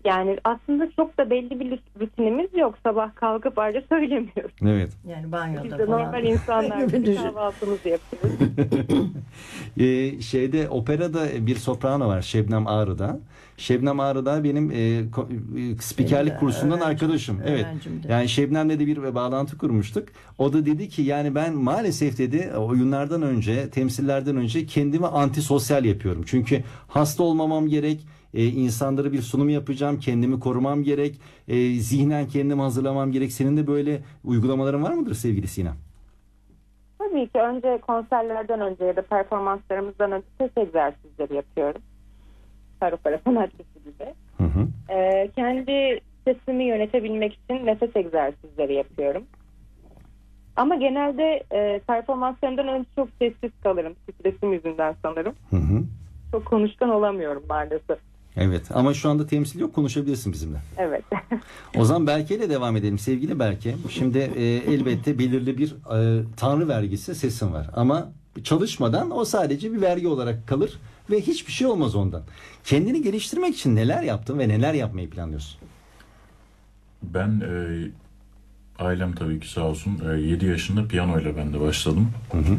Yani aslında çok da belli bir rutinimiz yok. Sabah kalkıp ayrıca söylemiyoruz. Evet. Yani banyoda Biz de falan. normal insanlar Gibi gibi düşün. kahvaltımızı yapıyoruz. Şeyde operada bir soprano var Şebnem Ağrı'da. Şebnem Ağrı'da benim spikerlik Benim de kursundan öğrencim, arkadaşım. Evet. öğrencimdi. Yani Şebnem'le de bir bağlantı kurmuştuk. O da dedi ki yani ben maalesef dedi oyunlardan önce, temsillerden önce kendimi antisosyal yapıyorum. Çünkü hasta olmamam gerek. İnsanlara bir sunum yapacağım. Kendimi korumam gerek. Zihnen kendimi hazırlamam gerek. Senin de böyle uygulamaların var mıdır sevgili Sinem? Tabii ki önce konserlerden önce ya da performanslarımızdan önce ses egzersizleri yapıyorum. Opera sanatçısı gibi. Hı hı. Kendi sesimi yönetebilmek için nefes egzersizleri yapıyorum. Ama genelde performanslarımdan önce çok sessiz kalırım. Stresim yüzünden sanırım. Hı hı. Çok konuşkan olamıyorum maalesef. Evet ama şu anda temsil yok, konuşabilirsin bizimle. Evet. O zaman Berke ile devam edelim sevgili Berke. Şimdi elbette belirli bir tanrı vergisi sesin var ama çalışmadan o sadece bir vergi olarak kalır ve hiçbir şey olmaz ondan. Kendini geliştirmek için neler yaptın ve neler yapmayı planlıyorsun? Ben ailem tabii ki sağ olsun 7 yaşında piyanoyla ben de başladım. Hı hı.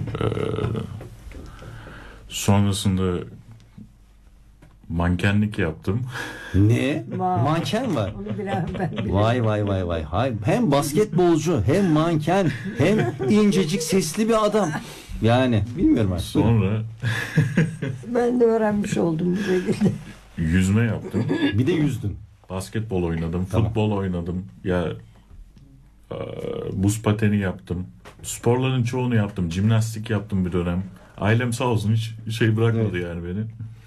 Sonrasında mankenlik yaptım. Ne? Vay. Manken var. Onu bilen ben bilirim. Vay vay vay vay. Hem basketbolcu hem manken hem incecik sesli bir adam. Yani bilmiyorum artık. Sonra Ben de öğrenmiş oldum bu şekilde. yüzme yaptım. Bir de yüzdün. Basketbol oynadım. Tamam. Futbol oynadım. Ya buz pateni yaptım. Sporların çoğunu yaptım. Jimnastik yaptım bir dönem. Ailem sağ olsun hiç şey bırakmadı Evet. yani beni.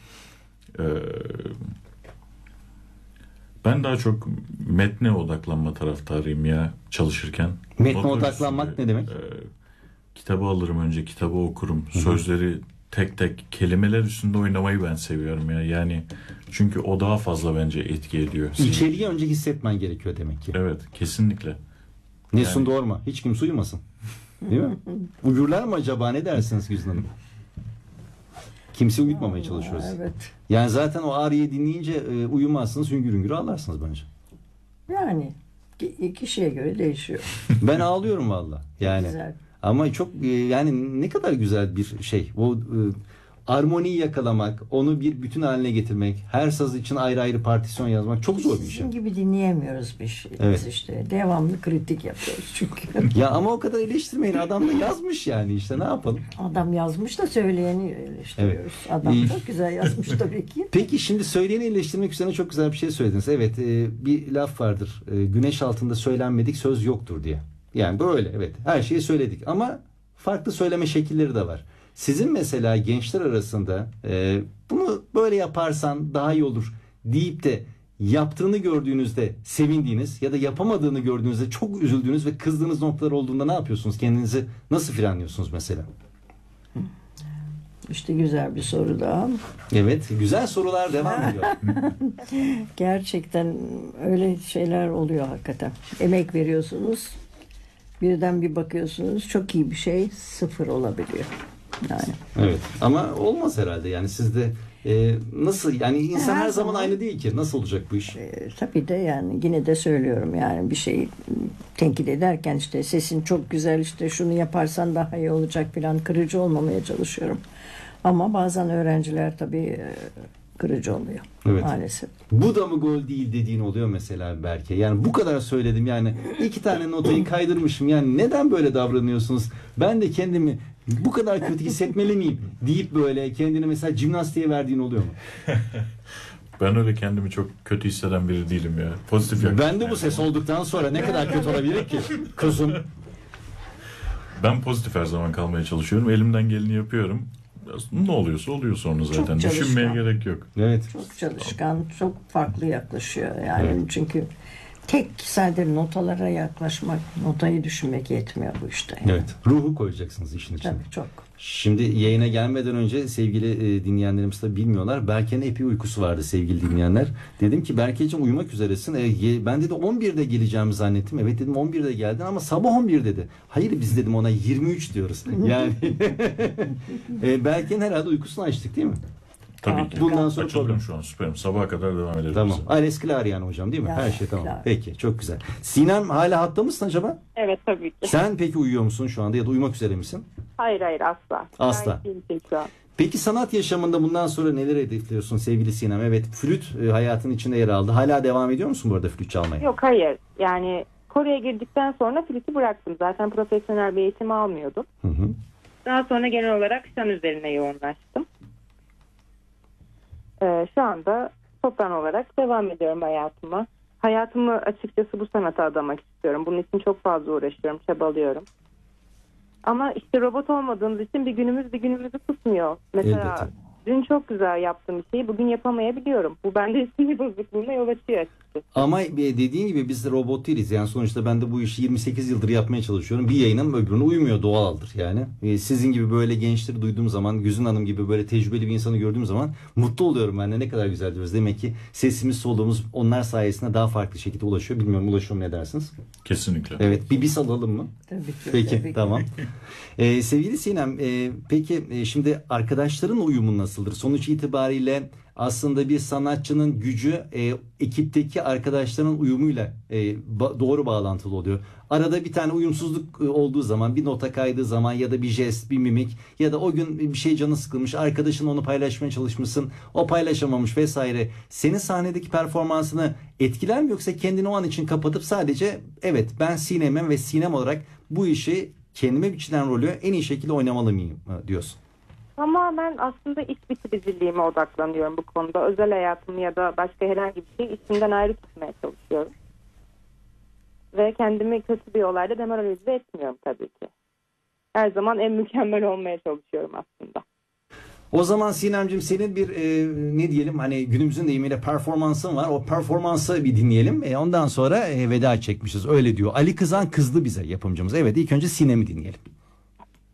Ben daha çok metne odaklanma taraftarıyım ya çalışırken. Metne Notlar odaklanmak üstünde, ne demek? Kitabı alırım önce, kitabı okurum. Sözleri tek tek, kelimeler üstünde oynamayı ben seviyorum ya. Yani çünkü o daha fazla bence etki ediyor. İçeriği önce hissetmen gerekiyor demek ki. Evet, kesinlikle. Nesun Yani- doğurma. Hiç kimse uyumasın. Değil mi? Uyurlar mı acaba? Ne dersiniz Güzin Hanım? Kimse uyutmamaya çalışıyoruz. Evet. Yani zaten o ariyeyi dinleyince uyumazsınız, hüngür hüngür ağlarsınız bence. Yani kişiye göre değişiyor. Ben ağlıyorum valla. Yani Güzel. ama çok yani ne kadar güzel bir şey. O armoniyi yakalamak, onu bir bütün haline getirmek, her saz için ayrı ayrı partisyon yazmak çok zor bir iş. Sizin gibi dinleyemiyoruz biz Evet. işte. Devamlı kritik yapıyoruz çünkü. Ya ama o kadar eleştirmeyin. Adam da yazmış yani işte ne yapalım. Adam yazmış da söyleyeni eleştiriyoruz. Adam İyi. çok güzel yazmış tabii ki. Peki şimdi söyleyeni eleştirmek üzerine çok güzel bir şey söylediniz. Evet bir laf vardır. Güneş altında söylenmedik söz yoktur diye. Yani böyle evet her şeyi söyledik ama farklı söyleme şekilleri de var. Sizin mesela gençler arasında bunu böyle yaparsan daha iyi olur deyip de yaptığını gördüğünüzde sevindiğiniz ya da yapamadığını gördüğünüzde çok üzüldüğünüz ve kızdığınız noktalar olduğunda ne yapıyorsunuz? Kendinizi nasıl frenliyorsunuz mesela? İşte güzel bir soru daha. Evet güzel sorular devam ediyor. Gerçekten öyle şeyler oluyor hakikaten. Emek veriyorsunuz. Birden bir bakıyorsunuz çok iyi bir şey sıfır olabiliyor. Yani. Evet ama olmaz herhalde yani sizde nasıl yani insan her, Her zaman zaman- aynı değil ki nasıl olacak bu iş? Tabii de yani yine de söylüyorum yani bir şeyi tenkit ederken işte sesin çok güzel işte şunu yaparsan daha iyi olacak falan kırıcı olmamaya çalışıyorum. Ama bazen öğrenciler tabii kırıcı oluyor Evet. maalesef. Bu da mı gol değil dediğin oluyor mesela Berke. Yani bu kadar söyledim yani 2 tane notayı kaydırmışım yani neden böyle davranıyorsunuz? Ben de kendimi bu kadar kötü hissetmeli miyim deyip böyle kendini mesela jimnastiğe verdiğin oluyor mu? Ben öyle kendimi çok kötü hisseden biri değilim ya. Pozitif Ben yaklaşım de bu yani. ses olduktan sonra ne kadar kötü olabilir ki kızım? Ben pozitif her zaman kalmaya çalışıyorum. Elimden geleni yapıyorum. Ne oluyorsa oluyor sonra zaten. çalışkan. Düşünmeye gerek yok. Evet. Çok çalışkan, çok farklı yaklaşıyor yani çünkü tek sadece notalara yaklaşmak, notayı düşünmek yetmiyor bu işte. Yani. Evet. Ruhu koyacaksınız işin içine. Tabii çok. Şimdi yayına gelmeden önce sevgili dinleyenlerimiz de bilmiyorlar. Berke'nin epey uykusu vardı sevgili dinleyenler. Dedim ki Berke'ciğim uyumak üzeresin. Ben dedi 11'de geleceğimi zannettim. Evet dedim 11'de geldin ama sabah 11 dedi. Hayır biz dedim ona 23 diyoruz. Yani Berke'nin herhalde uykusunu açtık değil mi? Tabii ki. Bundan sonra Açıldım program. şu an, süperim. Sabaha kadar devam ederiz. Tamam. Ales Klar yani hocam değil mi? Ya, Her şey tamam. Klar. Peki çok güzel. Sinem hala hatta mısın acaba? Evet tabii ki. Sen peki uyuyor musun şu anda ya da uyumak üzere misin? Hayır asla. Asla. Gayet iyiyim şu an. Peki sanat yaşamında bundan sonra neler hedefliyorsun sevgili Sinem? Evet, flüt hayatın içinde yer aldı. Hala devam ediyor musun bu arada flüt çalmaya? Yok hayır. Yani Kore'ye girdikten sonra flütü bıraktım. Zaten profesyonel bir eğitim almıyordum. Hı hı. Daha sonra genel olarak şan üzerine yoğunlaştım. Şu anda sopran olarak devam ediyorum hayatıma. Hayatımı açıkçası bu sanata adamak istiyorum. Bunun için çok fazla uğraşıyorum, çabalıyorum. Ama işte robot olmadığımız için bir günümüzü tutmuyor. Mesela Elbette. dün çok güzel yaptığım bir şeyi bugün yapamayabiliyorum. Bu bende sinir bozukluğuna yol açıyor açıkçası. Ama dediğin gibi biz de robot değiliz. Yani sonuçta ben de bu işi 28 yıldır yapmaya çalışıyorum. Bir yayınım öbürüne uymuyor, doğaldır yani. Sizin gibi böyle gençleri duyduğum zaman, Güzin Hanım gibi böyle tecrübeli bir insanı gördüğüm zaman mutlu oluyorum ben de. Ne kadar güzel diyoruz. Demek ki sesimiz, soluğumuz onlar sayesinde daha farklı şekilde ulaşıyor. Bilmiyorum, ulaşıyor mu, ne dersiniz? Kesinlikle. Evet, bir bis alalım mı? Tabii ki. Peki, tabii ki. tamam. Sevgili Sinem, peki şimdi arkadaşların uyumu nasıldır? Sonuç itibariyle aslında bir sanatçının gücü ekipteki arkadaşların uyumuyla doğru bağlantılı oluyor. Arada bir tane uyumsuzluk olduğu zaman, bir nota kaydığı zaman ya da bir jest, bir mimik ya da o gün bir şey canı sıkılmış, arkadaşın onu paylaşmaya çalışmışsın, o paylaşamamış vesaire. Senin sahnedeki performansını etkiler mi, yoksa kendini o an için kapatıp sadece evet ben Sinem'im ve Sinem olarak bu işi kendime biçilen rolü en iyi şekilde oynamalı mıyım diyorsun? Tamamen aslında iç bitiriciliğime odaklanıyorum bu konuda. Özel hayatımı ya da başka herhangi bir şey işimden ayrı tutmaya çalışıyorum. Ve kendimi kötü bir olayda demoralize etmiyorum tabii ki. Her zaman en mükemmel olmaya çalışıyorum aslında. O zaman Sinem'cim senin bir ne diyelim, hani günümüzün deyimiyle performansın var. O performansı bir dinleyelim. Ondan sonra veda çekmişiz. Öyle diyor. Ali Kızan kızdı bize, yapımcımız. Evet, ilk önce Sinem'i dinleyelim.